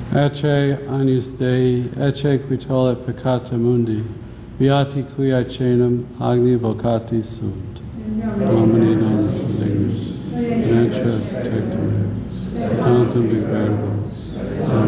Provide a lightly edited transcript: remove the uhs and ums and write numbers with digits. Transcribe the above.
Ecce agnus Dei, ecce qui tollit peccata mundi, beati qui aecenum agni vocati sunt. Domini non dignus, entras tectum, tantum viverbo,